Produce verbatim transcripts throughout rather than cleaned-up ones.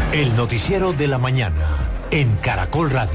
El noticiero de la mañana en Caracol Radio.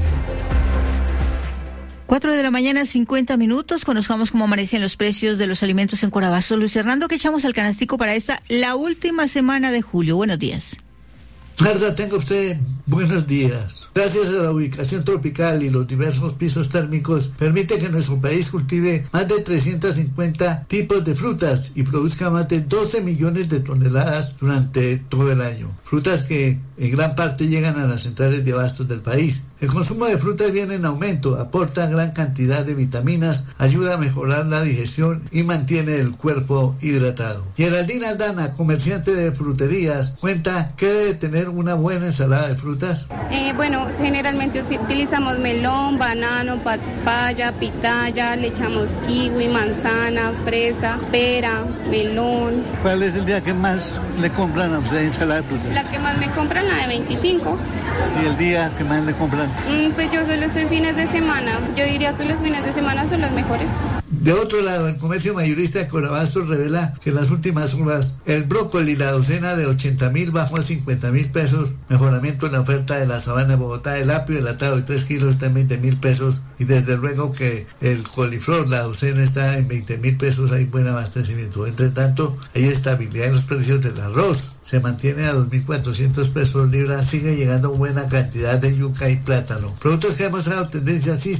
Cuatro de la mañana, cincuenta minutos. Conozcamos cómo amanecen los precios de los alimentos en Corabasto. Luis Hernando, ¿qué echamos al canastico para esta, la última semana de julio? Buenos días. Marta, tenga usted buenos días. Gracias a la ubicación tropical y los diversos pisos térmicos, permite que nuestro país cultive más de trescientos cincuenta tipos de frutas y produzca más de doce millones de toneladas durante todo el año. Frutas que en gran parte llegan a las centrales de abastos del país. El consumo de frutas viene en aumento, aporta gran cantidad de vitaminas, ayuda a mejorar la digestión y mantiene el cuerpo hidratado. Geraldina Aldana, comerciante de fruterías, cuenta que debe tener una buena ensalada de frutas. Eh, bueno, generalmente utilizamos melón, banano, papaya, pitaya, le echamos kiwi, manzana, fresa, pera, melón. ¿Cuál es el día que más le compran a usted ensalada de frutas? La que más me compran, la de veinticinco. ¿Y el día que más le compran? Mm, pues yo solo soy fines de semana. Yo diría que los fines de semana son los mejores. De otro lado, el comercio mayorista de Corabasto revela que en las últimas horas el brócoli, la docena de ochenta mil bajó a cincuenta mil pesos, mejoramiento en la oferta de la sabana de Bogotá, el apio enlatado de tres kilos está en veinte mil pesos y desde luego que el coliflor, la docena está en veinte mil pesos, hay buen abastecimiento. Entre tanto, hay estabilidad en los precios del arroz, se mantiene a dos mil cuatrocientos pesos libra, sigue llegando buena cantidad de yuca y plátano. Productos que han mostrado tendencia así